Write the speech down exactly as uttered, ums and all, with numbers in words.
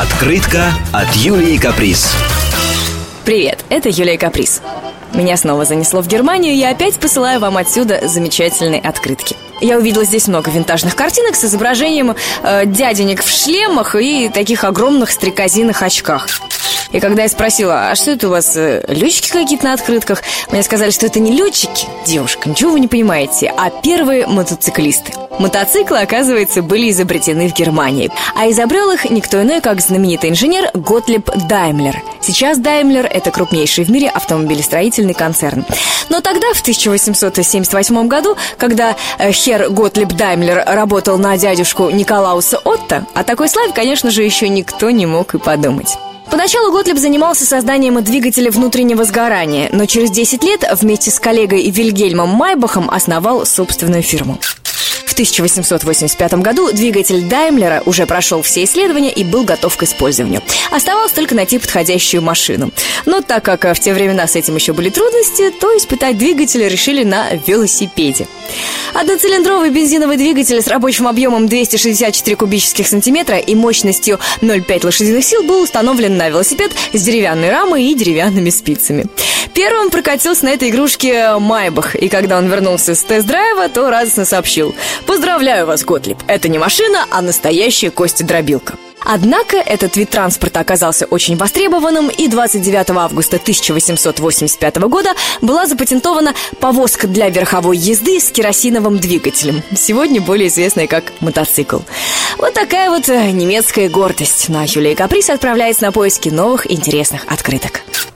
Открытка от Юлии Каприз. Привет, это Юлия Каприз. Меня снова занесло в Германию, и я опять посылаю вам отсюда замечательные открытки. Я увидела здесь много винтажных картинок с изображением э, дяденек в шлемах и таких огромных стрекозиных очках. И когда я спросила, а что это у вас, э, летчики какие-то на открытках, мне сказали, что это не летчики, девушка, ничего вы не понимаете, а первые мотоциклисты. Мотоциклы, оказывается, были изобретены в Германии. А изобрел их никто иной, как знаменитый инженер Готлиб Даймлер. Сейчас Даймлер – это крупнейший в мире автомобилестроительный концерн. Но тогда, в тысяча восемьсот семьдесят восьмом году, когда э, хер Готлиб Даймлер работал на дядюшку Николауса Отто, о такой славе, конечно же, еще никто не мог и подумать. Поначалу Готлиб занимался созданием двигателя внутреннего сгорания, но через десять лет вместе с коллегой Вильгельмом Майбахом основал собственную фирму. В тысяча восемьсот восемьдесят пятом году двигатель Даймлера уже прошел все исследования и был готов к использованию. Оставалось только найти подходящую машину. Но так как в те времена с этим еще были трудности, то испытать двигатель решили на велосипеде. Одноцилиндровый бензиновый двигатель с рабочим объемом двести шестьдесят четыре кубических сантиметра и мощностью ноль целых пять десятых лошадиных сил был установлен на велосипед с деревянной рамой и деревянными спицами. Первым прокатился на этой игрушке Майбах, и когда он вернулся с тест-драйва, то радостно сообщил: «Поздравляю вас, Готлиб, это не машина, а настоящая костедробилка». Однако этот вид транспорта оказался очень востребованным, и двадцать девятого августа тысяча восемьсот восемьдесят пятого года была запатентована повозка для верховой езды с керосиновым двигателем, сегодня более известная как мотоцикл. Вот такая вот немецкая гордость. Ну а Юлия Каприз отправляется на поиски новых интересных открыток.